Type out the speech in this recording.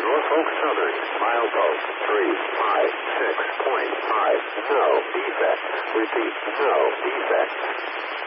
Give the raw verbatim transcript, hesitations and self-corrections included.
Norfolk Southern, milepost three five six point five. No defect. Repeat, no defect.